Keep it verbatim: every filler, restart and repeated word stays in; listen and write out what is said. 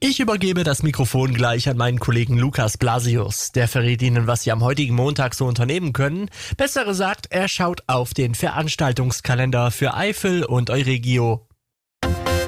Ich übergebe das Mikrofon gleich an meinen Kollegen Lukas Blasius. Der verrät Ihnen, was Sie am heutigen Montag so unternehmen können. Besser gesagt, er schaut auf den Veranstaltungskalender für Eifel und Euregio.